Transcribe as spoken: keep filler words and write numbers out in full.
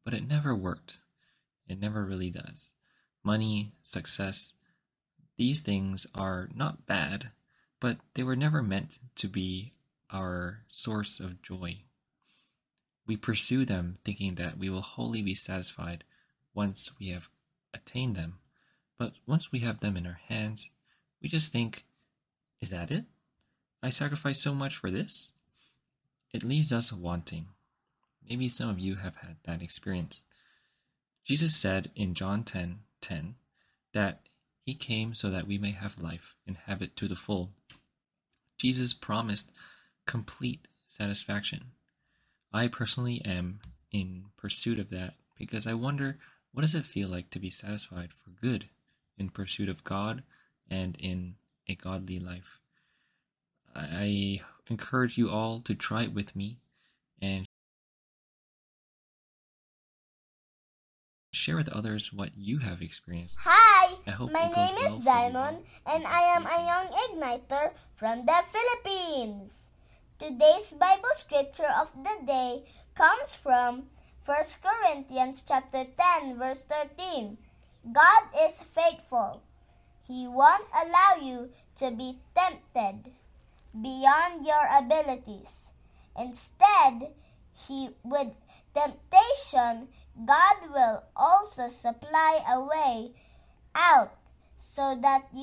but it never worked. It never really does. Money, success, these things are not bad, but they were never meant to be our source of joy. We pursue them thinking that we will wholly be satisfied once we have attained them. But once we have them in our hands, we just think, is that it? I sacrificed so much for this? It leaves us wanting. Maybe some of you have had that experience. Jesus said in John ten ten that he came so that we may have life and have it to the full. Jesus promised complete satisfaction. I personally am in pursuit of that because I wonder, what does it feel like to be satisfied for good in pursuit of God and in a godly life? I encourage you all to try it with me and share with others what you have experienced. Hi, I hope my it goes name well is for you all. Diamond and I am a young igniter from the Philippines. Today's Bible scripture of the day comes from First Corinthians chapter ten verse thirteen. God is faithful. He won't allow you to be tempted beyond your abilities. Instead, he with temptation, God will also supply a way out so that you